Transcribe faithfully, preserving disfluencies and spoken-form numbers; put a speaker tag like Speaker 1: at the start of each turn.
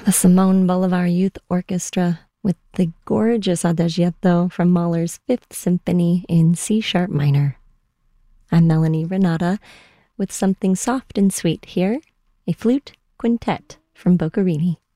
Speaker 1: The Simone Bolivar Youth Orchestra with the gorgeous Adagietto from Mahler's Fifth Symphony in C sharp minor. I'm Melanie Renata with something soft and sweet here, a flute quintet from Boccherini.